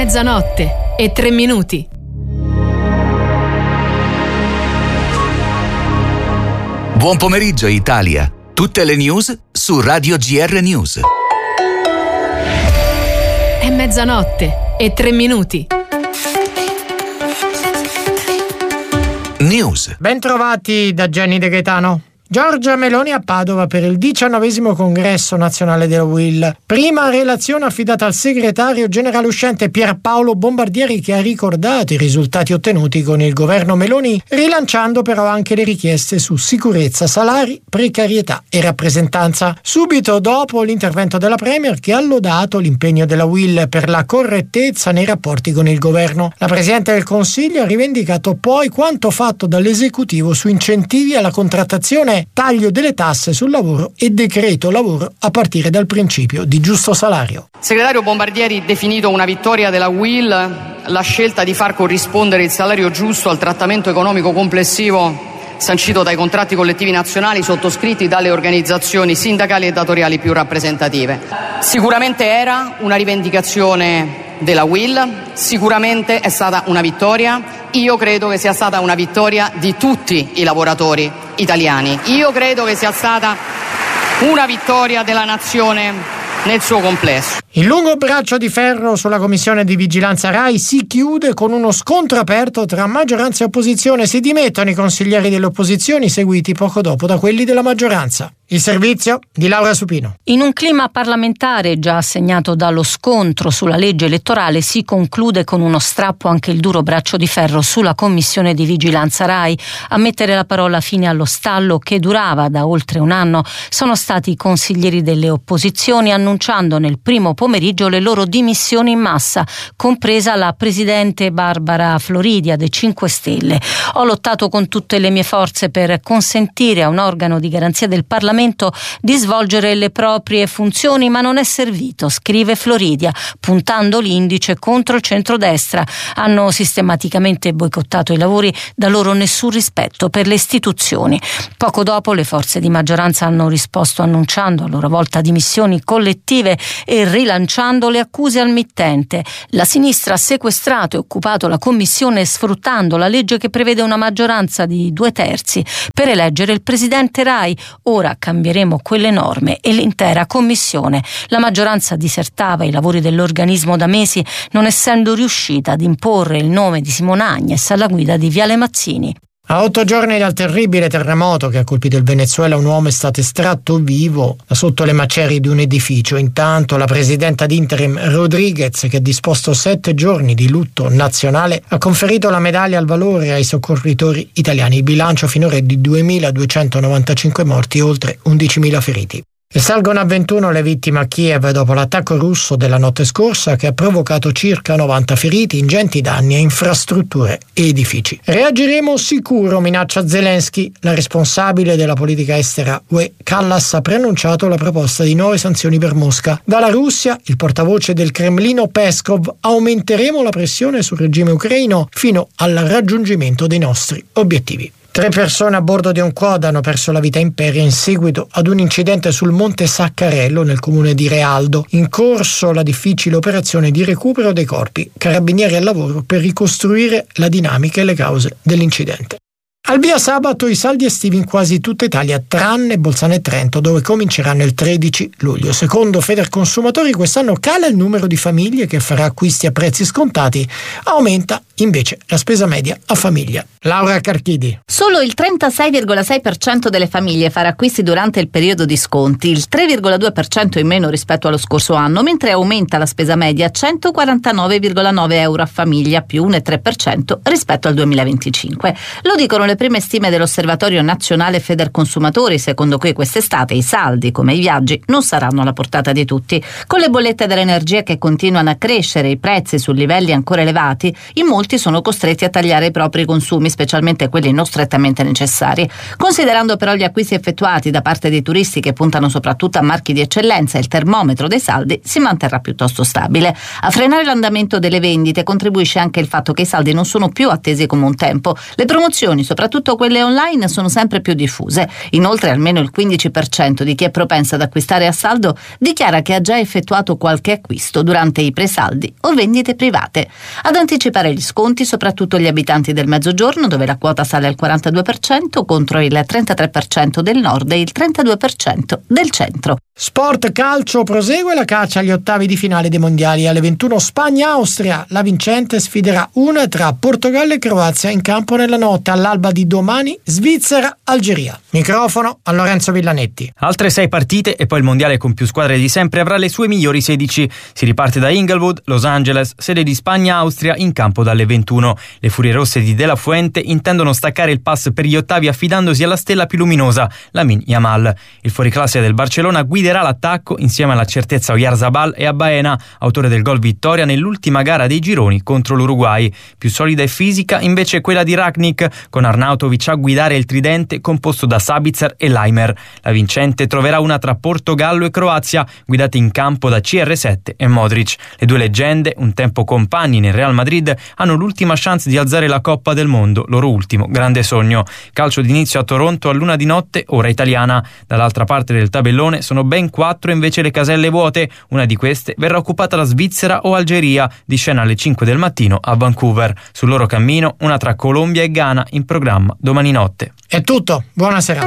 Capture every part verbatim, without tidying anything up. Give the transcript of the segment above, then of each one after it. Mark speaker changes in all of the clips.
Speaker 1: mezzanotte e tre minuti.
Speaker 2: Buon pomeriggio Italia. Tutte le news su Radio G R News.
Speaker 1: È mezzanotte e tre minuti.
Speaker 2: News.
Speaker 3: Bentrovati da Gianni De Gaetano. Giorgia Meloni a Padova per il diciannovesimo congresso nazionale della U I L. Prima relazione affidata al segretario generale uscente Pierpaolo Bombardieri, che ha ricordato i risultati ottenuti con il governo Meloni, rilanciando però anche le richieste su sicurezza, salari, precarietà e rappresentanza. Subito dopo l'intervento della Premier, che ha lodato l'impegno della U I L per la correttezza nei rapporti con il governo. La Presidente del Consiglio ha rivendicato poi quanto fatto dall'esecutivo su incentivi alla contrattazione, taglio delle tasse sul lavoro e decreto lavoro a partire dal principio di giusto salario.
Speaker 4: Segretario Bombardieri, definito una vittoria della U I L la scelta di far corrispondere il salario giusto al trattamento economico complessivo sancito dai contratti collettivi nazionali sottoscritti dalle organizzazioni sindacali e datoriali più rappresentative. Sicuramente era una rivendicazione della U I L, sicuramente è stata una vittoria. Io credo che sia stata una vittoria di tutti i lavoratori italiani. Io credo che sia stata una vittoria della nazione nel suo complesso.
Speaker 3: Il lungo braccio di ferro sulla commissione di vigilanza Rai si chiude con uno scontro aperto tra maggioranza e opposizione. Si dimettono i consiglieri delle opposizioni, seguiti poco dopo da quelli della maggioranza. Il servizio di Laura Supino.
Speaker 5: In un clima parlamentare già segnato dallo scontro sulla legge elettorale, si conclude con uno strappo anche il duro braccio di ferro sulla commissione di vigilanza Rai. A mettere la parola fine allo stallo, che durava da oltre un anno, sono stati i consiglieri delle opposizioni, annunciando nel primo pomeriggio le loro dimissioni in massa, compresa la presidente Barbara Floridia dei cinque Stelle. Ho lottato con tutte le mie forze per consentire a un organo di garanzia del Parlamento di svolgere le proprie funzioni, ma non è servito, scrive Floridia, puntando l'indice contro il centrodestra. Hanno sistematicamente boicottato i lavori, da loro nessun rispetto per le istituzioni. Poco dopo le forze di maggioranza hanno risposto annunciando a loro volta dimissioni collettive e rilanciando le accuse al mittente. La sinistra ha sequestrato e occupato la commissione sfruttando la legge che prevede una maggioranza di due terzi per eleggere il presidente Rai. Ora cambieremo quelle norme e l'intera commissione. La maggioranza disertava i lavori dell'organismo da mesi, non essendo riuscita ad imporre il nome di Simona Agnes alla guida di Viale Mazzini.
Speaker 3: A otto giorni dal terribile terremoto che ha colpito il Venezuela, un uomo è stato estratto vivo da sotto le macerie di un edificio. Intanto la presidenta d'interim Rodriguez, che ha disposto sette giorni di lutto nazionale, ha conferito la medaglia al valore ai soccorritori italiani. Il bilancio finora è di duemiladuecentonovantacinque morti e oltre undicimila feriti. E salgono a ventuno le vittime a Kiev dopo l'attacco russo della notte scorsa, che ha provocato circa novanta feriti, ingenti danni a infrastrutture e edifici. Reagiremo sicuro, minaccia Zelensky. La responsabile della politica estera U E, Kallas, ha preannunciato la proposta di nuove sanzioni per Mosca. Dalla Russia, il portavoce del Cremlino Peskov: aumenteremo la pressione sul regime ucraino fino al raggiungimento dei nostri obiettivi. Tre persone a bordo di un quad hanno perso la vita in Imperia in seguito ad un incidente sul Monte Saccarello nel comune di Realdo. In corso la difficile operazione di recupero dei corpi. Carabinieri al lavoro per ricostruire la dinamica e le cause dell'incidente. Al via sabato i saldi estivi in quasi tutta Italia, tranne Bolzano e Trento, dove cominceranno il tredici luglio. Secondo Federconsumatori quest'anno cala il numero di famiglie che farà acquisti a prezzi scontati, aumenta invece la spesa media a famiglia. Laura Carchidi.
Speaker 6: Solo il trentasei virgola sei per cento delle famiglie farà acquisti durante il periodo di sconti, il tre virgola due per cento in meno rispetto allo scorso anno, mentre aumenta la spesa media a centoquarantanove virgola nove euro a famiglia, più uno virgola tre per cento rispetto al duemilaventicinque. Lo dicono le prime stime dell'Osservatorio Nazionale Federconsumatori, secondo cui quest'estate i saldi, come i viaggi, non saranno alla portata di tutti. Con le bollette dell'energia che continuano a crescere, i prezzi su livelli ancora elevati, in molti molti sono costretti a tagliare i propri consumi, specialmente quelli non strettamente necessari. Considerando però gli acquisti effettuati da parte dei turisti che puntano soprattutto a marchi di eccellenza, il termometro dei saldi si manterrà piuttosto stabile. A frenare l'andamento delle vendite contribuisce anche il fatto che i saldi non sono più attesi come un tempo. Le promozioni, soprattutto quelle online, sono sempre più diffuse. Inoltre almeno il quindici per cento di chi è propenso ad acquistare a saldo dichiara che ha già effettuato qualche acquisto durante i presaldi o vendite private. Ad anticipare gli sconti soprattutto gli abitanti del Mezzogiorno, dove la quota sale al quarantadue per cento contro il trentatré per cento del nord e il trentadue per cento del centro.
Speaker 3: Sport calcio, prosegue la caccia agli ottavi di finale dei mondiali. Alle ventuno Spagna-Austria. La vincente sfiderà una tra Portogallo e Croazia in campo nella notte. All'alba di domani Svizzera-Algeria. Microfono a Lorenzo Villanetti.
Speaker 7: Altre sei partite e poi il mondiale con più squadre di sempre avrà le sue migliori sedici. Si riparte da Inglewood, Los Angeles, sede di Spagna-Austria, in campo dalle ventuno. Le Furie Rosse di De La Fuente intendono staccare il pass per gli ottavi affidandosi alla stella più luminosa, Lamine Yamal. Il fuoriclasse del Barcellona guiderà l'attacco insieme alla certezza Oyarzabal e a Baena, autore del gol vittoria nell'ultima gara dei gironi contro l'Uruguay. Più solida e fisica invece quella di Ragnik, con Arnautovic a guidare il tridente composto da Sabitzer e Leimer. La vincente troverà una tra Portogallo e Croazia, guidate in campo da C R sette e Modric. Le due leggende, un tempo compagni nel Real Madrid, hanno l'ultima chance di alzare la Coppa del Mondo, loro ultimo grande sogno. Calcio d'inizio a Toronto a luna di notte, ora italiana. Dall'altra parte del tabellone sono ben quattro invece le caselle vuote. Una di queste verrà occupata da Svizzera o Algeria, di scena alle cinque del mattino a Vancouver. Sul loro cammino una tra Colombia e Ghana in programma domani notte.
Speaker 3: È tutto, buonasera.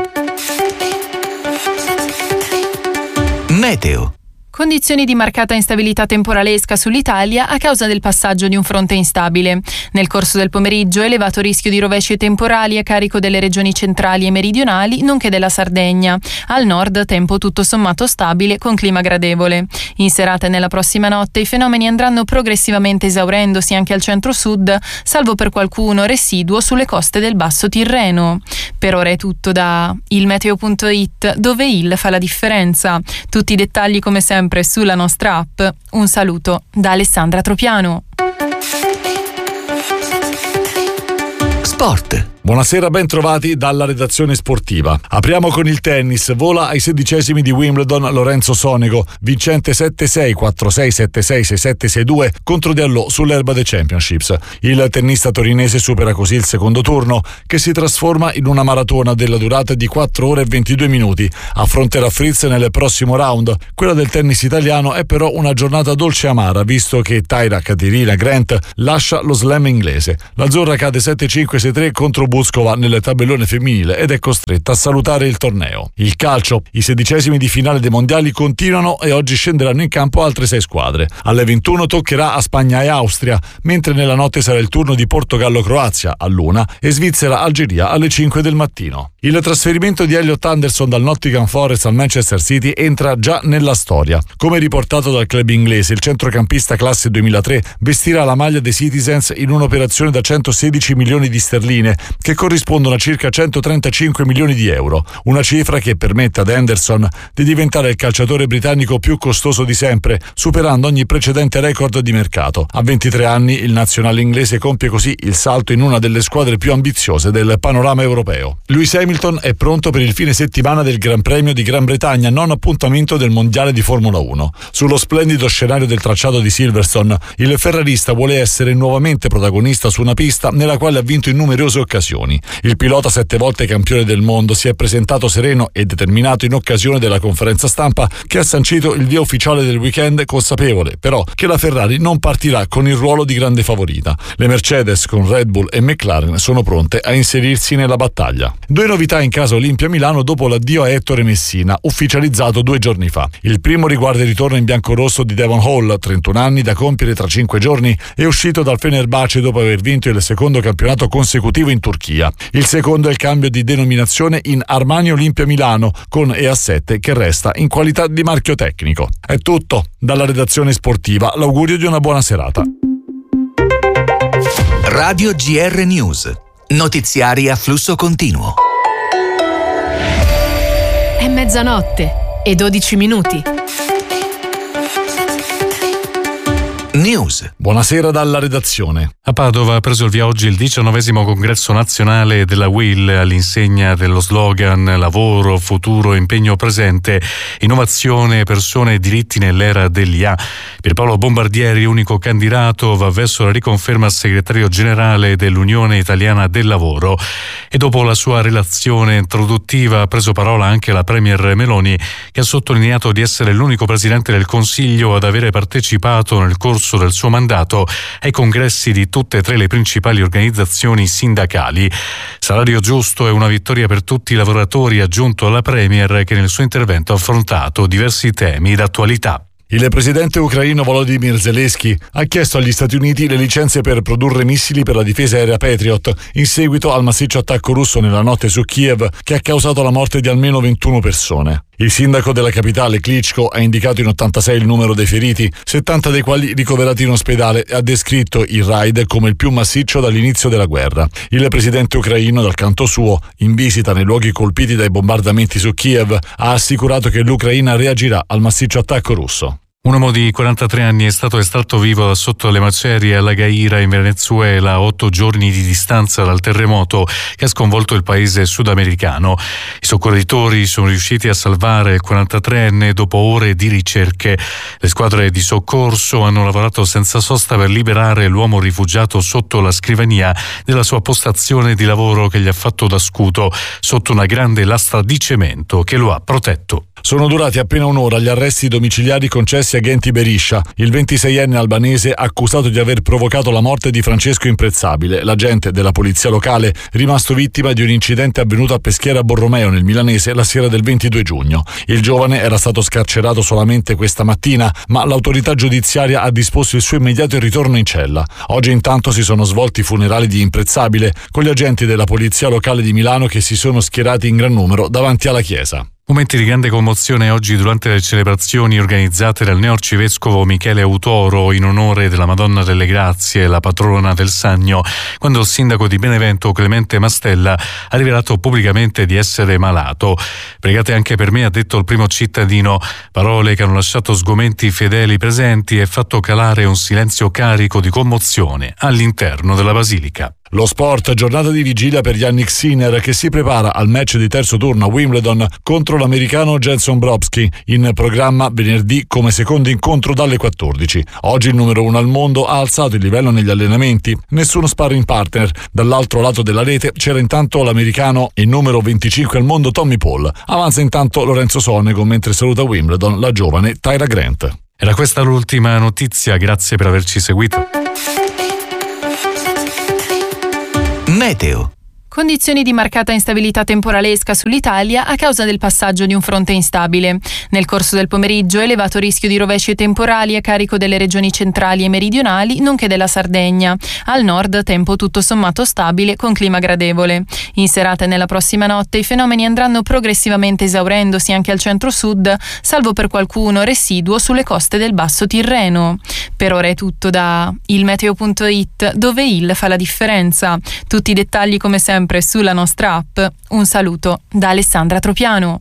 Speaker 2: Meteo.
Speaker 8: Condizioni di marcata instabilità temporalesca sull'Italia a causa del passaggio di un fronte instabile. Nel corso del pomeriggio elevato rischio di rovesci temporali a carico delle regioni centrali e meridionali, nonché della Sardegna. Al nord tempo tutto sommato stabile con clima gradevole. In serata e nella prossima notte i fenomeni andranno progressivamente esaurendosi anche al centro-sud, salvo per qualcuno residuo sulle coste del Basso Tirreno. Per ora è tutto da il meteo punto it, dove il fa la differenza. Tutti i dettagli come sempre sulla nostra app. Un saluto da Alessandra Tropiano.
Speaker 2: Sport.
Speaker 9: Buonasera, ben trovati dalla redazione sportiva. Apriamo con il tennis. Vola ai sedicesimi di Wimbledon Lorenzo Sonego, vincente sette sei, quattro sei, sette sei, sei sette, sei due contro Diallo sull'erba dei Championships. Il tennista torinese supera così il secondo turno, che si trasforma in una maratona della durata di quattro ore e ventidue minuti. Affronterà Fritz nel prossimo round. Quella del tennis italiano è però una giornata dolce e amara, visto che Taira Katerina Grant lascia lo slam inglese. L'azzurra cade sette cinque, sei tre contro Buskova nel tabellone femminile ed è costretta a salutare il torneo. Il calcio. I sedicesimi di finale dei mondiali continuano e oggi scenderanno in campo altre sei squadre. Alle ventuno toccherà a Spagna e Austria, mentre nella notte sarà il turno di Portogallo-Croazia all'una e Svizzera-Algeria alle cinque del mattino. Il trasferimento di Elliot Anderson dal Nottingham Forest al Manchester City entra già nella storia. Come riportato dal club inglese, il centrocampista classe duemilatré vestirà la maglia dei Citizens in un'operazione da centosedici milioni di sterline, che corrispondono a circa centotrentacinque milioni di euro, una cifra che permette ad Anderson di diventare il calciatore britannico più costoso di sempre, superando ogni precedente record di mercato. A ventitré anni il nazionale inglese compie così il salto in una delle squadre più ambiziose del panorama europeo. Lewis Hamilton è pronto per il fine settimana del Gran Premio di Gran Bretagna, non appuntamento del mondiale di Formula uno. Sullo splendido scenario del tracciato di Silverstone, il ferrarista vuole essere nuovamente protagonista su una pista nella quale ha vinto in numerose occasioni. Il pilota sette volte campione del mondo si è presentato sereno e determinato in occasione della conferenza stampa che ha sancito il via ufficiale del weekend, consapevole però che la Ferrari non partirà con il ruolo di grande favorita. Le Mercedes con Red Bull e McLaren sono pronte a inserirsi nella battaglia. Due novità in casa Olimpia Milano dopo l'addio a Ettore Messina, ufficializzato due giorni fa. Il primo riguarda il ritorno in biancorosso di Devon Hall, trentuno anni, da compiere tra cinque giorni, è uscito dal Fenerbahce dopo aver vinto il secondo campionato consecutivo in Turchia. Il secondo è il cambio di denominazione in Armani Olimpia Milano, con E A sette che resta in qualità di marchio tecnico. È tutto dalla redazione sportiva, l'augurio di una buona serata.
Speaker 2: Radio G R News, notiziari a flusso continuo.
Speaker 1: È mezzanotte e dodici minuti.
Speaker 2: News.
Speaker 9: Buonasera dalla redazione.
Speaker 10: A Padova ha preso il via oggi il diciannovesimo congresso nazionale della U I L all'insegna dello slogan lavoro, futuro, impegno presente, innovazione, persone e diritti nell'era dell'I A. Pierpaolo Bombardieri, unico candidato, va verso la riconferma segretario generale dell'Unione Italiana del Lavoro. E dopo la sua relazione introduttiva ha preso parola anche la Premier Meloni, che ha sottolineato di essere l'unico presidente del Consiglio ad avere partecipato nel corso del suo mandato ai congressi di tutte e tre le principali organizzazioni sindacali. Salario giusto è una vittoria per tutti i lavoratori, ha aggiunto la Premier, che nel suo intervento ha affrontato diversi temi d'attualità.
Speaker 9: Il presidente ucraino Volodymyr Zelensky ha chiesto agli Stati Uniti le licenze per produrre missili per la difesa aerea Patriot in seguito al massiccio attacco russo nella notte su Kiev, che ha causato la morte di almeno ventuno persone. Il sindaco della capitale, Klitschko, ha indicato in ottantasei il numero dei feriti, settanta dei quali ricoverati in ospedale, e ha descritto il raid come il più massiccio dall'inizio della guerra. Il presidente ucraino, dal canto suo, in visita nei luoghi colpiti dai bombardamenti su Kiev, ha assicurato che l'Ucraina reagirà al massiccio attacco russo.
Speaker 10: Un uomo di quarantatré anni è stato estratto vivo da sotto le macerie alla Gaira in Venezuela a otto giorni di distanza dal terremoto che ha sconvolto il paese sudamericano. I soccorritori sono riusciti a salvare il quarantatreenne dopo ore di ricerche. Le squadre di soccorso hanno lavorato senza sosta per liberare l'uomo rifugiato sotto la scrivania della sua postazione di lavoro che gli ha fatto da scudo sotto una grande lastra di cemento che lo ha protetto.
Speaker 9: Sono durati appena un'ora gli arresti domiciliari concessi a Genti Beriscia, il ventiseienne albanese accusato di aver provocato la morte di Francesco Imprezzabile, l'agente della polizia locale rimasto vittima di un incidente avvenuto a Peschiera Borromeo nel milanese la sera del ventidue giugno. Il giovane era stato scarcerato solamente questa mattina, ma l'autorità giudiziaria ha disposto il suo immediato ritorno in cella. Oggi intanto si sono svolti i funerali di Imprezzabile con gli agenti della polizia locale di Milano che si sono schierati in gran numero davanti alla chiesa.
Speaker 10: Momenti di grande commozione oggi durante le celebrazioni organizzate dal neoarcivescovo Michele Autoro in onore della Madonna delle Grazie, la patrona del Sannio, quando il sindaco di Benevento Clemente Mastella ha rivelato pubblicamente di essere malato. Pregate anche per me, ha detto il primo cittadino, parole che hanno lasciato sgomenti i fedeli presenti e fatto calare un silenzio carico di commozione all'interno della basilica.
Speaker 9: Lo sport, giornata di vigilia per Yannick Sinner che si prepara al match di terzo turno a Wimbledon contro l'americano Jenson Brobsky, in programma venerdì come secondo incontro dalle quattordici. Oggi il numero uno al mondo ha alzato il livello negli allenamenti, nessuno sparring partner. Dall'altro lato della rete c'era intanto l'americano e numero venticinque al mondo Tommy Paul. Avanza intanto Lorenzo Sonego mentre saluta Wimbledon la giovane Tyra Grant.
Speaker 10: Era questa l'ultima notizia, grazie per averci seguito.
Speaker 2: Meteo.
Speaker 8: Condizioni di marcata instabilità temporalesca sull'Italia a causa del passaggio di un fronte instabile. Nel corso del pomeriggio elevato rischio di rovesci temporali a carico delle regioni centrali e meridionali, nonché della Sardegna. Al nord tempo tutto sommato stabile con clima gradevole. In serata e nella prossima notte i fenomeni andranno progressivamente esaurendosi anche al centro-sud, salvo per qualcuno residuo sulle coste del Basso Tirreno. Per ora è tutto da il meteo punto it, dove il fa la differenza. Tutti i dettagli come sempre sulla nostra app. Un saluto da Alessandra Tropiano.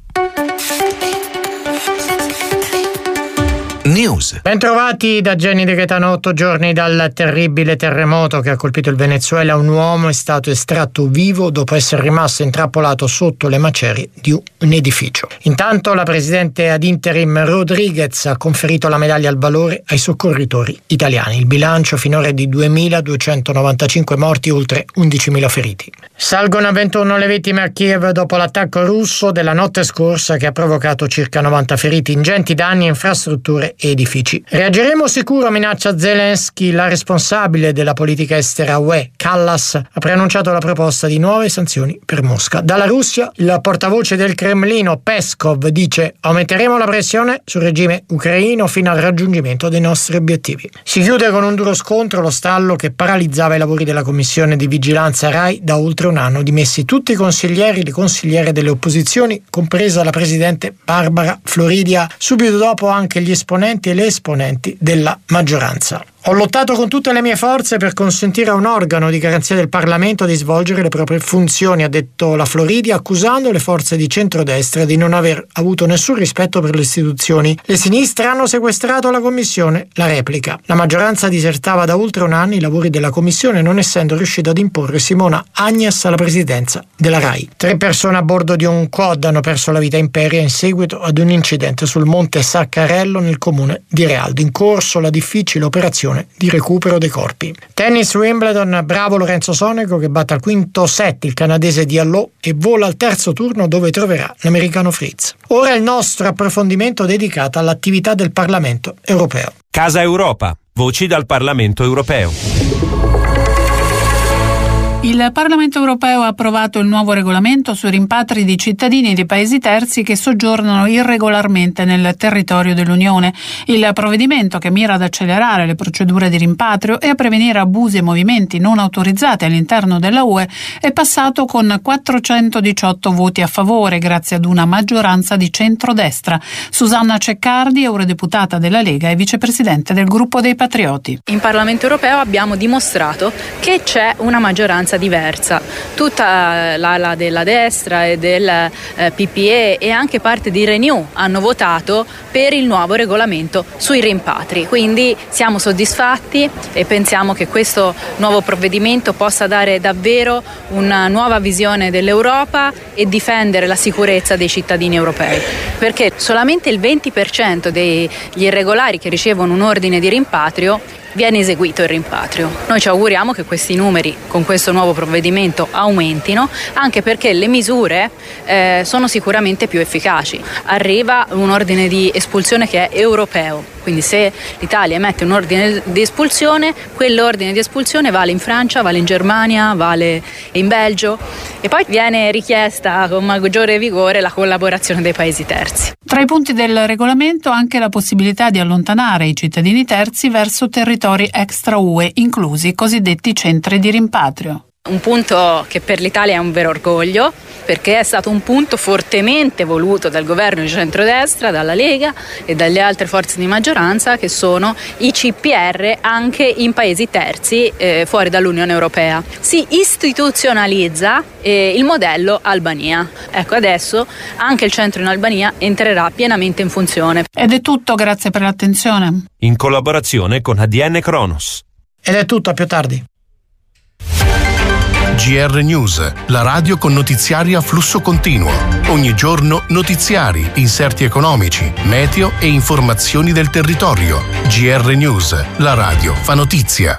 Speaker 2: News.
Speaker 3: Bentrovati da Jenny De Gaetano. Otto giorni dal terribile terremoto che ha colpito il Venezuela, un uomo è stato estratto vivo dopo essere rimasto intrappolato sotto le macerie di un edificio. Intanto la presidente ad interim Rodriguez ha conferito la medaglia al valore ai soccorritori italiani. Il bilancio finora è di duemiladuecentonovantacinque morti e oltre undicimila feriti. Salgono a ventuno le vittime a Kiev dopo l'attacco russo della notte scorsa che ha provocato circa novanta feriti, ingenti danni a infrastrutture e edifici. Reagiremo sicuro, minaccia Zelensky. La responsabile della politica estera U E, Kallas, ha preannunciato la proposta di nuove sanzioni per Mosca. Dalla Russia, il portavoce del Cremlino, Peskov, dice: aumenteremo la pressione sul regime ucraino fino al raggiungimento dei nostri obiettivi. Si chiude con un duro scontro lo stallo che paralizzava i lavori della commissione di vigilanza RAI da oltre un anno, dimessi tutti i consiglieri e le consigliere delle opposizioni, compresa la presidente Barbara Floridia, subito dopo anche gli esponenti e le esponenti della maggioranza. Ho lottato con tutte le mie forze per consentire a un organo di garanzia del Parlamento di svolgere le proprie funzioni, ha detto la Floridi, accusando le forze di centrodestra di non aver avuto nessun rispetto per le istituzioni. Le sinistre hanno sequestrato la Commissione, la replica. La maggioranza disertava da oltre un anno i lavori della Commissione, non essendo riuscita ad imporre Simona Agnes alla presidenza della RAI. Tre persone a bordo di un quad hanno perso la vita in Imperia in seguito ad un incidente sul monte Saccarello nel comune di Realdo. In corso la difficile operazione di recupero dei corpi. Tennis Wimbledon, bravo Lorenzo Sonego che batte al quinto set il canadese Diallo e vola al terzo turno dove troverà l'americano Fritz. Ora il nostro approfondimento dedicato all'attività del Parlamento europeo.
Speaker 11: Casa Europa, voci dal Parlamento europeo.
Speaker 12: Il Parlamento europeo ha approvato il nuovo regolamento sui rimpatri di cittadini di paesi terzi che soggiornano irregolarmente nel territorio dell'Unione. Il provvedimento, che mira ad accelerare le procedure di rimpatrio e a prevenire abusi e movimenti non autorizzati all'interno della U E, è passato con quattrocentodiciotto voti a favore grazie ad una maggioranza di centrodestra. Susanna Ceccardi, eurodeputata della Lega e vicepresidente del gruppo dei Patrioti.
Speaker 13: In Parlamento europeo abbiamo dimostrato che c'è una maggioranza diversa. Tutta l'ala della destra e del eh, P P E e anche parte di Renew hanno votato per il nuovo regolamento sui rimpatri, quindi siamo soddisfatti e pensiamo che questo nuovo provvedimento possa dare davvero una nuova visione dell'Europa e difendere la sicurezza dei cittadini europei, perché solamente il venti per cento degli irregolari che ricevono un ordine di rimpatrio viene eseguito il rimpatrio. Noi ci auguriamo che questi numeri con questo nuovo provvedimento aumentino, anche perché le misure eh, sono sicuramente più efficaci. Arriva un ordine di espulsione che è europeo, quindi se l'Italia emette un ordine di espulsione, quell'ordine di espulsione vale in Francia, vale in Germania, vale in Belgio e poi viene richiesta con maggiore vigore la collaborazione dei paesi terzi.
Speaker 12: Tra i punti del regolamento anche la possibilità di allontanare i cittadini terzi verso territori extra U E, inclusi i cosiddetti centri di rimpatrio.
Speaker 13: Un punto che per l'Italia è un vero orgoglio, perché è stato un punto fortemente voluto dal governo di centrodestra, dalla Lega e dalle altre forze di maggioranza, che sono i C P R anche in paesi terzi eh, fuori dall'Unione Europea. Si istituzionalizza eh, il modello Albania. Ecco, adesso anche il centro in Albania entrerà pienamente in funzione.
Speaker 12: Ed è tutto, grazie per l'attenzione.
Speaker 11: In collaborazione con A D N Kronos.
Speaker 3: Ed è tutto, a più tardi.
Speaker 14: G R News, la radio con notiziari a flusso continuo. Ogni giorno notiziari, inserti economici, meteo e informazioni del territorio. G R News, la radio fa notizia.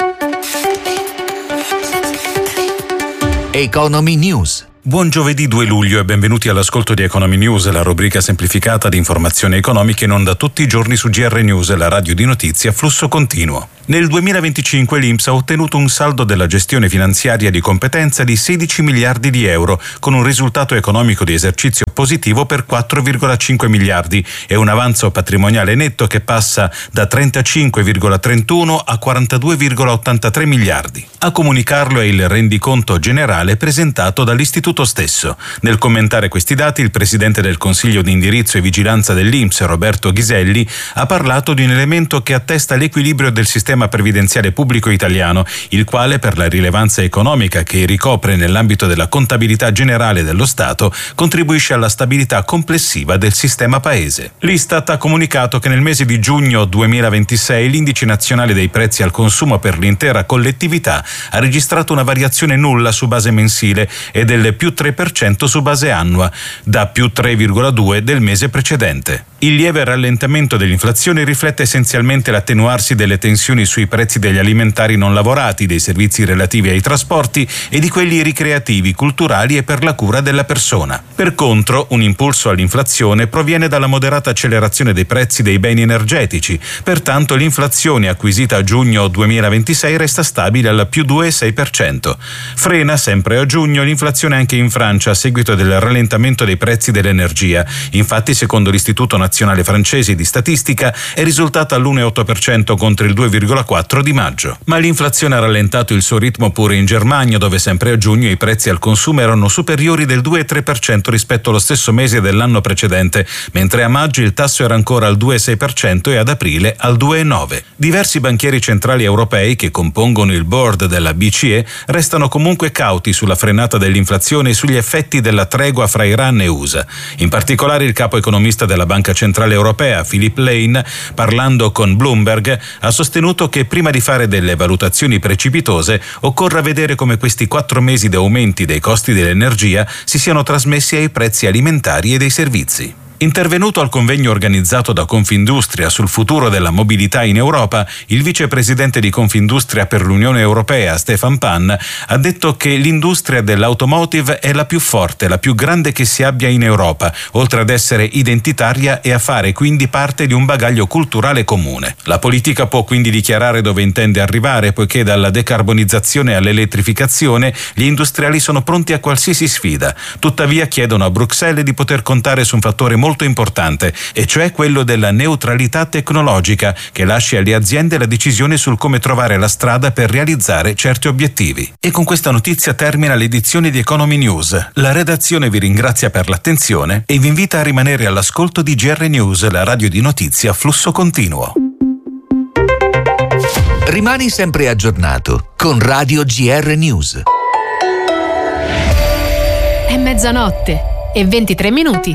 Speaker 2: Economy News.
Speaker 15: Buon giovedì due luglio e benvenuti all'ascolto di Economy News, la rubrica semplificata di informazioni economiche in onda tutti i giorni su G R News, la radio di notizie a flusso continuo. Nel duemilaventicinque l'I N P S ha ottenuto un saldo della gestione finanziaria di competenza di sedici miliardi di euro, con un risultato economico di esercizio positivo per quattro virgola cinque miliardi e un avanzo patrimoniale netto che passa da trentacinque virgola trentuno a quarantadue virgola ottantatré miliardi. A comunicarlo è il rendiconto generale presentato dall'istituto stesso. Nel commentare questi dati, il presidente del Consiglio di indirizzo e vigilanza dell'I N P S, Roberto Ghiselli, ha parlato di un elemento che attesta l'equilibrio del sistema previdenziale pubblico italiano, il quale, per la rilevanza economica che ricopre nell'ambito della contabilità generale dello Stato, contribuisce alla stabilità complessiva del sistema paese. L'Istat ha comunicato che nel mese di giugno duemilaventisei l'indice nazionale dei prezzi al consumo per l'intera collettività ha registrato una variazione nulla su base mensile e del più tre per cento su base annua, da più tre virgola due del mese precedente. Il lieve rallentamento dell'inflazione riflette essenzialmente l'attenuarsi delle tensioni sui prezzi degli alimentari non lavorati, dei servizi relativi ai trasporti e di quelli ricreativi, culturali e per la cura della persona. Per contro, un impulso all'inflazione proviene dalla moderata accelerazione dei prezzi dei beni energetici. Pertanto l'inflazione acquisita a giugno duemilaventisei resta stabile al più due virgola sei per cento. Frena sempre a giugno l'inflazione anche in Francia a seguito del rallentamento dei prezzi dell'energia. Infatti, secondo l'Istituto nazionale francese di statistica è risultata all'uno virgola otto per cento contro il due virgola quattro di maggio. Ma l'inflazione ha rallentato il suo ritmo pure in Germania, dove sempre a giugno i prezzi al consumo erano superiori del due virgola tre per cento rispetto allo stesso mese dell'anno precedente, mentre a maggio il tasso era ancora al due virgola sei per cento e ad aprile al due virgola nove per cento. Diversi banchieri centrali europei che compongono il board della B C E restano comunque cauti sulla frenata dell'inflazione e sugli effetti della tregua fra Iran e U S A. In particolare il capo economista della Banca Centrale Europea, Philip Lane, parlando con Bloomberg, ha sostenuto che prima di fare delle valutazioni precipitose occorre vedere come questi quattro mesi di aumenti dei costi dell'energia si siano trasmessi ai prezzi alimentari e dei servizi. Intervenuto al convegno organizzato da Confindustria sul futuro della mobilità in Europa, il vicepresidente di Confindustria per l'Unione Europea, Stefan Pan, ha detto che l'industria dell'automotive è la più forte, la più grande che si abbia in Europa, oltre ad essere identitaria e a fare quindi parte di un bagaglio culturale comune. La politica può quindi dichiarare dove intende arrivare, poiché dalla decarbonizzazione all'elettrificazione gli industriali sono pronti a qualsiasi sfida. Tuttavia chiedono a Bruxelles di poter contare su un fattore molto importante, e cioè quello della neutralità tecnologica, che lasci alle aziende la decisione sul come trovare la strada per realizzare certi obiettivi. E con questa notizia termina l'edizione di Economy News. La redazione vi ringrazia per l'attenzione e vi invita a rimanere all'ascolto di G R News, la radio di notizie a flusso continuo.
Speaker 2: Rimani sempre aggiornato con Radio G R News.
Speaker 1: È mezzanotte e ventitré minuti.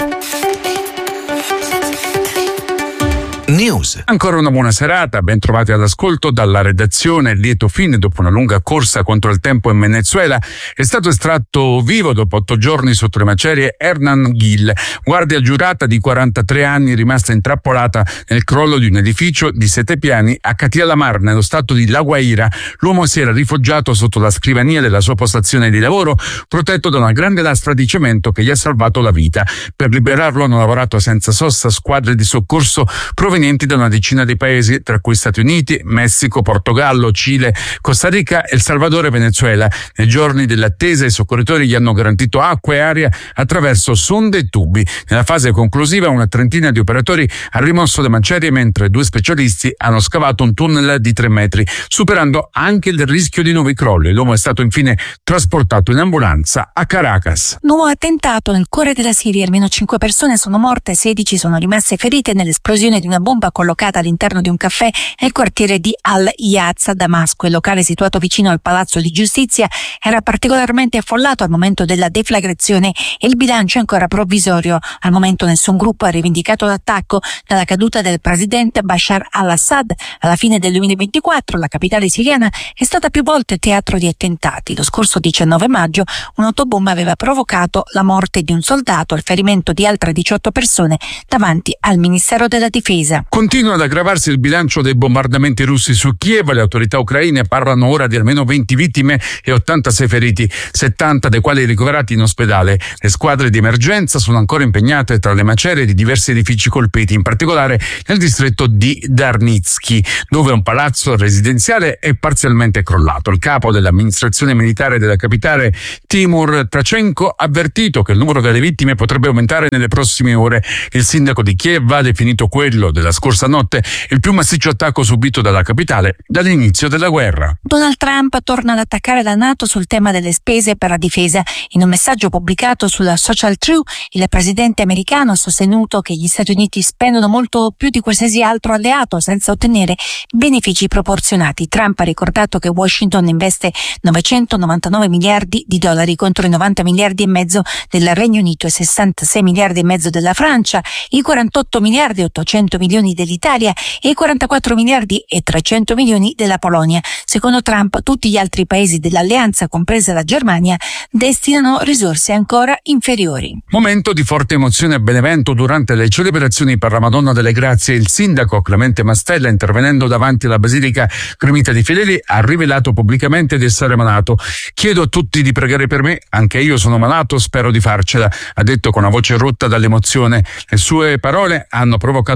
Speaker 2: News.
Speaker 16: Ancora una buona serata, ben trovati all'ascolto dalla redazione. Lieto fine dopo una lunga corsa contro il tempo in Venezuela. È stato estratto vivo dopo otto giorni sotto le macerie Hernan Gil, guardia giurata di quarantatré anni rimasta intrappolata nel crollo di un edificio di sette piani a Catialamar, nello stato di La Guaira. L'uomo si era rifugiato sotto la scrivania della sua postazione di lavoro, protetto da una grande lastra di cemento che gli ha salvato la vita. Per liberarlo hanno lavorato senza sosta squadre di soccorso provenienti da una decina di paesi, tra cui Stati Uniti, Messico, Portogallo, Cile, Costa Rica, El Salvador e Venezuela. Nei giorni dell'attesa i soccorritori gli hanno garantito acqua e aria attraverso sonde e tubi. Nella fase conclusiva una trentina di operatori ha rimosso le macerie, mentre due specialisti hanno scavato un tunnel di tre metri, superando anche il rischio di nuovi crolli. L'uomo è stato infine trasportato in ambulanza a Caracas.
Speaker 17: Nuovo attentato nel cuore della Siria. Almeno cinque persone sono morte, sedici sono rimaste ferite nell'esplosione di una bomba collocata all'interno di un caffè nel quartiere di Al-Iyaz a Damasco. Il locale, situato vicino al Palazzo di Giustizia, era particolarmente affollato al momento della deflagrazione e il bilancio è ancora provvisorio. Al momento nessun gruppo ha rivendicato l'attacco. Dalla caduta del presidente Bashar al-Assad alla fine del duemilaventiquattro la capitale siriana è stata più volte teatro di attentati. Lo scorso diciannove maggio un'autobomba aveva provocato la morte di un soldato e il ferimento di altre diciotto persone davanti al Ministero della Difesa.
Speaker 16: Continua ad aggravarsi il bilancio dei bombardamenti russi su Kiev. Le autorità ucraine parlano ora di almeno venti vittime e ottantasei feriti, settanta dei quali ricoverati in ospedale. Le squadre di emergenza sono ancora impegnate tra le macerie di diversi edifici colpiti, in particolare nel distretto di Darnitsky, dove un palazzo residenziale è parzialmente crollato. Il capo dell'amministrazione militare della capitale, Timur Trachenko, ha avvertito che il numero delle vittime potrebbe aumentare nelle prossime ore. Il sindaco di Kiev ha definito quello della scorsa notte il più massiccio attacco subito dalla capitale dall'inizio della guerra.
Speaker 17: Donald Trump torna ad attaccare la NATO sul tema delle spese per la difesa. In un messaggio pubblicato sulla Social True, il presidente americano ha sostenuto che gli Stati Uniti spendono molto più di qualsiasi altro alleato senza ottenere benefici proporzionati. Trump ha ricordato che Washington investe novecentonovantanove miliardi di dollari contro i novanta miliardi e mezzo del Regno Unito e sessantasei miliardi e mezzo della Francia, i quarantotto miliardi e ottocento milioni dell'Italia e i quarantaquattro miliardi e trecento milioni della Polonia. Secondo Trump, tutti gli altri paesi dell'alleanza, compresa la Germania, destinano risorse ancora inferiori.
Speaker 16: Momento di forte emozione a Benevento durante le celebrazioni per la Madonna delle Grazie. Il sindaco Clemente Mastella, intervenendo davanti alla Basilica Gremita di Fedeli, ha rivelato pubblicamente di essere malato. Chiedo a tutti di pregare per me, anche io sono malato, spero di farcela, ha detto con una voce rotta dall'emozione. Le sue parole hanno provocato un lungo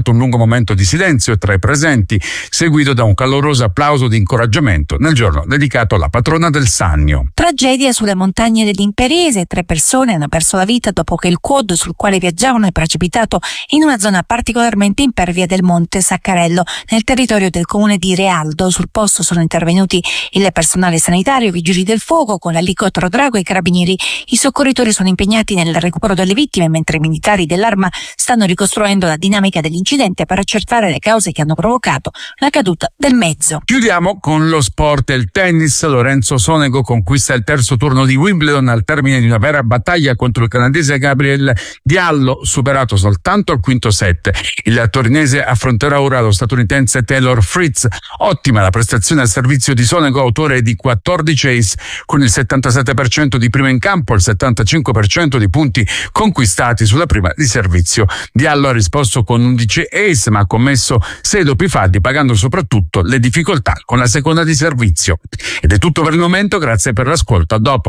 Speaker 16: momento di silenzio tra i presenti, seguito da un caloroso applauso di incoraggiamento nel giorno dedicato alla patrona del Sannio.
Speaker 17: Tragedia sulle montagne dell'Imperese. Tre persone hanno perso la vita dopo che il quad sul quale viaggiavano è precipitato in una zona particolarmente impervia del Monte Saccarello, nel territorio del comune di Realdo. Sul posto sono intervenuti il personale sanitario, i vigili del fuoco con l'elicottero Drago e i carabinieri. I soccorritori sono impegnati nel recupero delle vittime, mentre i militari dell'Arma stanno ricostruendo la dinamica dell'incidente per accertare le cause che hanno provocato la caduta del mezzo.
Speaker 16: Chiudiamo con lo sport e il tennis. Lorenzo Sonego conquista il terzo turno di Wimbledon al termine di una vera battaglia contro il canadese Gabriel Diallo, superato soltanto al quinto set. Il torinese affronterà ora lo statunitense Taylor Fritz. Ottima la prestazione al servizio di Sonego, autore di quattordici ace, con il settantasette per cento di prima in campo e il settantacinque per cento di punti conquistati sulla prima di servizio. Diallo ha risposto con undici ace, ma ha commesso sei doppi falli, pagando soprattutto le difficoltà con la seconda di servizio. Ed è tutto per il momento, grazie per l'ascolto, a dopo.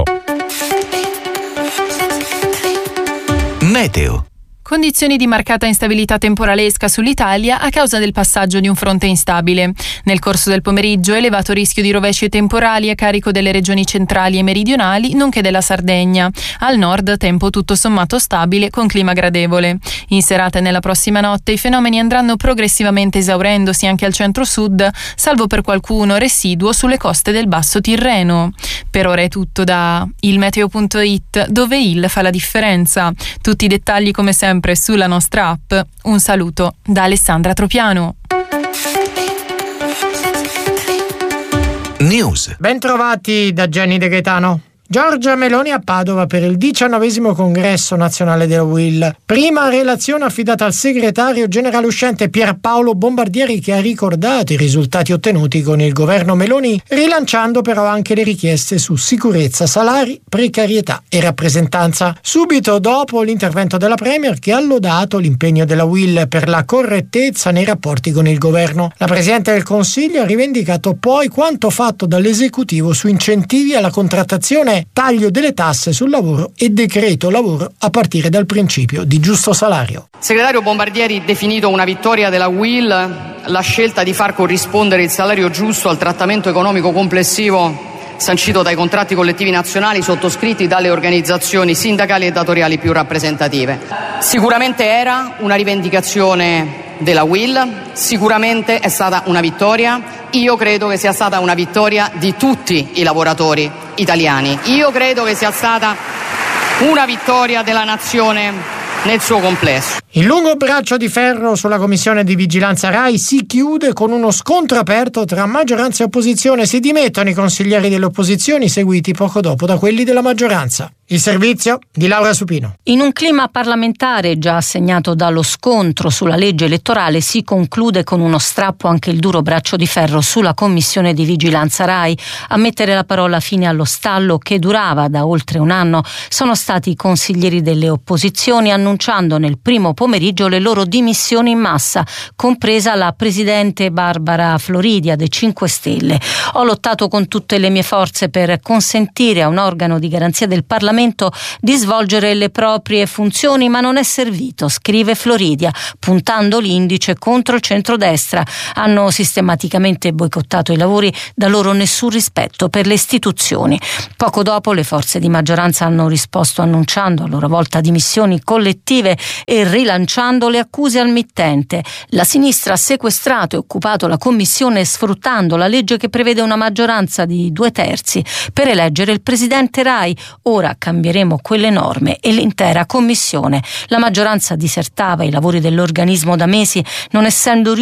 Speaker 2: Meteo.
Speaker 8: Condizioni di marcata instabilità temporalesca sull'Italia a causa del passaggio di un fronte instabile. Nel corso del pomeriggio elevato rischio di rovesci temporali a carico delle regioni centrali e meridionali, nonché della Sardegna. Al nord tempo tutto sommato stabile con clima gradevole. In serata e nella prossima notte i fenomeni andranno progressivamente esaurendosi anche al centro-sud, salvo per qualcuno residuo sulle coste del Basso Tirreno. Per ora è tutto da il meteo punto it, dove il fa la differenza. Tutti i dettagli come sempre sulla nostra app. Un saluto da Alessandra Tropiano.
Speaker 2: News.
Speaker 3: Ben trovati da Gianni De Gaetano. Giorgia Meloni a Padova per il diciannovesimo congresso nazionale della U I L. Prima relazione affidata al segretario generale uscente Pierpaolo Bombardieri, che ha ricordato i risultati ottenuti con il governo Meloni, rilanciando però anche le richieste su sicurezza, salari, precarietà e rappresentanza. Subito dopo l'intervento della Premier, che ha lodato l'impegno della U I L per la correttezza nei rapporti con il governo. La Presidente del Consiglio ha rivendicato poi quanto fatto dall'esecutivo su incentivi alla contrattazione, taglio delle tasse sul lavoro e decreto lavoro a partire dal principio di giusto salario.
Speaker 4: Segretario Bombardieri, definito una vittoria della U I L la scelta di far corrispondere il salario giusto al trattamento economico complessivo sancito dai contratti collettivi nazionali sottoscritti dalle organizzazioni sindacali e datoriali più rappresentative. Sicuramente era una rivendicazione della U I L, sicuramente è stata una vittoria. Io credo che sia stata una vittoria di tutti i lavoratori italiani. Io credo che sia stata una vittoria della nazione nel suo complesso.
Speaker 3: Il lungo braccio di ferro sulla commissione di vigilanza RAI si chiude con uno scontro aperto tra maggioranza e opposizione. Si dimettono i consiglieri delle opposizioni, seguiti poco dopo da quelli della maggioranza. Il servizio di Laura Supino.
Speaker 5: In un clima parlamentare già segnato dallo scontro sulla legge elettorale, si conclude con uno strappo anche il duro braccio di ferro sulla commissione di vigilanza RAI. A mettere la parola fine allo stallo, che durava da oltre un anno, sono stati i consiglieri delle opposizioni, annunciando nel primo pomeriggio le loro dimissioni in massa, compresa la presidente Barbara Floridia dei cinque Stelle. Ho lottato con tutte le mie forze per consentire a un organo di garanzia del Parlamento di svolgere le proprie funzioni, ma non è servito, scrive Floridia, puntando l'indice contro il centrodestra. Hanno sistematicamente boicottato i lavori, da loro nessun rispetto per le istituzioni. Poco dopo le forze di maggioranza hanno risposto annunciando a loro volta dimissioni collettive e rilanciando le accuse al mittente. La sinistra ha sequestrato e occupato la commissione sfruttando la legge che prevede una maggioranza di due terzi per eleggere il presidente RAI. Ora cambieremo quelle norme e l'intera commissione. La maggioranza disertava i lavori dell'organismo da mesi, non essendo riuscita